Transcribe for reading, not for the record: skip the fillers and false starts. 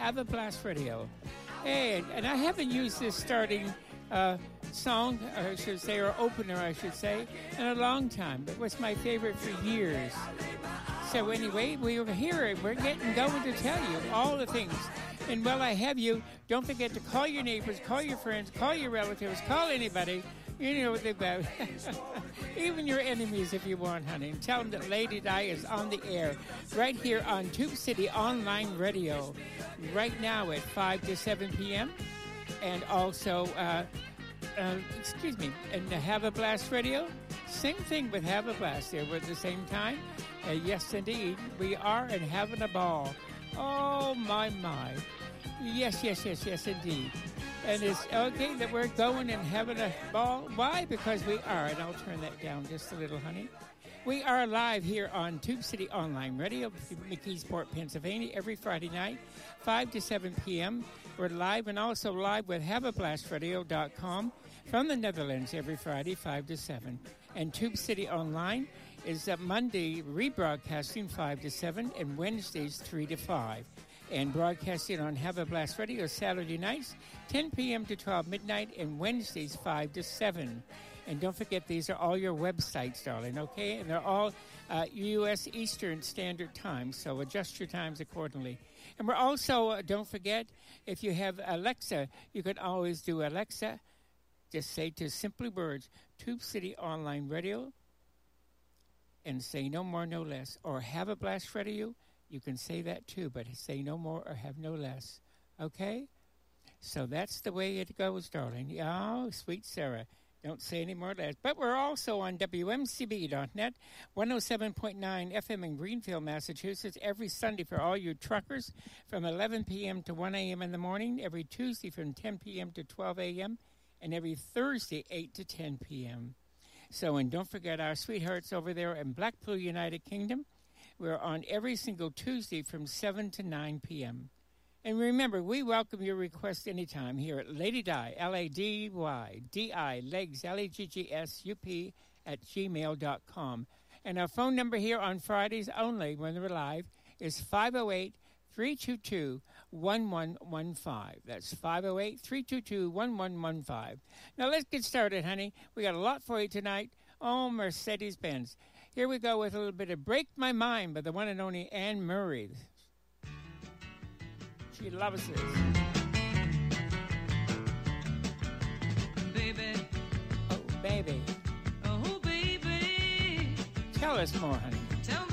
Have a Blast Radio. And I haven't used this starting song, or I should say, or opener, I should say, in a long time. It was my favorite for years. So anyway, we were here. We're getting going to tell you all the things. And while I have you, don't forget to call your neighbors, call your friends, call your relatives, call anybody. You know what they're about. Even your enemies if you want, honey. And tell them that Lady Di is on the air right here on Tube City Online Radio right now at 5 to 7 p.m. And also, and Have a Blast Radio. Same thing with Have a Blast there. We're at the same time. Yes, indeed. We are and having a ball. Oh, my. Yes, indeed. And it's okay that we're going and having a ball. Why? Because we are. And I'll turn that down just a little, honey. We are live here on Tube City Online Radio, McKeesport, Pennsylvania, every Friday night, 5 to 7 p.m. We're live and also live with HaveABlastRadio.com from the Netherlands every Friday, 5 to 7. And Tube City Online is Monday rebroadcasting 5 to 7 and Wednesdays 3 to 5. And broadcasting on Have a Blast Radio Saturday nights, 10 p.m. to 12 midnight, and Wednesdays 5 to 7. And don't forget, these are all your websites, darling, okay? And they're all U.S. Eastern Standard Time, so adjust your times accordingly. And we're also, don't forget, if you have Alexa, you can always do Alexa. Just say to simply words, Tube City Online Radio, and say no more, no less. Or Have a Blast Radio. You can say that too, but say no more or have no less. Okay? So that's the way it goes, darling. Oh, sweet Sarah. Don't say any more or less. But we're also on WMCB.net, 107.9 FM in Greenfield, Massachusetts, every Sunday for all you truckers from 11 p.m. to 1 a.m. in the morning, every Tuesday from 10 p.m. to 12 a.m., and every Thursday, 8 to 10 p.m. So, and don't forget our sweethearts over there in Blackpool, United Kingdom. We're on every single Tuesday from 7 to 9 p.m. And remember, we welcome your request anytime here at Lady Di, L-A-D-Y-D-I, legs, L-E-G-G-S-U-P, at gmail.com. And our phone number here on Fridays only, when we're live, is 508-322-1115. That's 508-322-1115. Now, let's get started, honey. We got a lot for you tonight. Oh, Mercedes-Benz. Here we go with a little bit of Break My Mind by the one and only Anne Murray. She loves this. Baby. Oh, baby. Oh, baby. Tell us more, honey. Tell me.